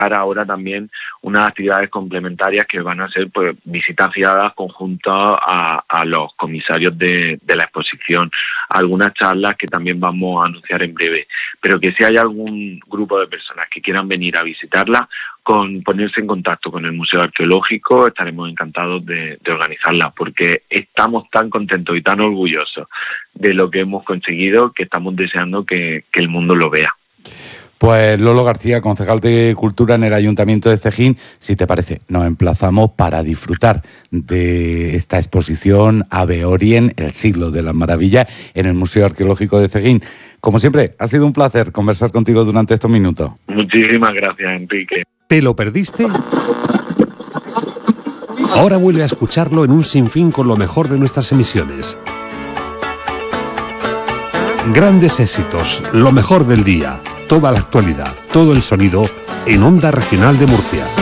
ahora también unas actividades complementarias que van a ser pues visitas guiadas conjuntas a los comisarios de la exposición, algunas charlas que también vamos a anunciar en breve, pero que si hay algún grupo de personas que quieran venir a visitarla, con ponerse en contacto con el Museo Arqueológico, estaremos encantados de organizarla, porque estamos tan contentos y tan orgullosos de lo que hemos conseguido que estamos deseando que el mundo lo vea. Pues Lolo García, concejal de Cultura en el Ayuntamiento de Cejín, si te parece, nos emplazamos para disfrutar de esta exposición Ave Orient, el siglo de las maravillas, en el Museo Arqueológico de Cejín. Como siempre, ha sido un placer conversar contigo durante estos minutos. Muchísimas gracias, Enrique. ¿Te lo perdiste? Ahora vuelve a escucharlo en un sinfín con lo mejor de nuestras emisiones. Grandes éxitos, lo mejor del día, toda la actualidad, todo el sonido en Onda Regional de Murcia.